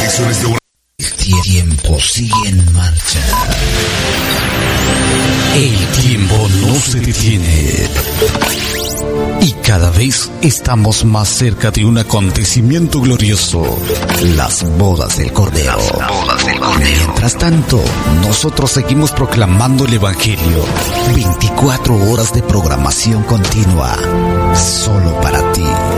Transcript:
Ediciones de El tiempo sigue en marcha. El tiempo no se detiene. Y cada vez estamos más cerca de un acontecimiento glorioso, las bodas del Cordero. Mientras tanto, nosotros seguimos proclamando el Evangelio. 24 horas de programación continua, solo para ti.